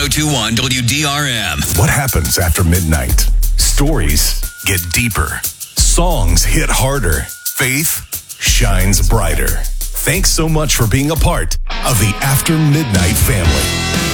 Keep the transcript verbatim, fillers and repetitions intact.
two one W D R M. What happens after midnight? Stories get deeper. Songs hit harder. Faith shines brighter. Thanks so much for being a part of the After Midnight family.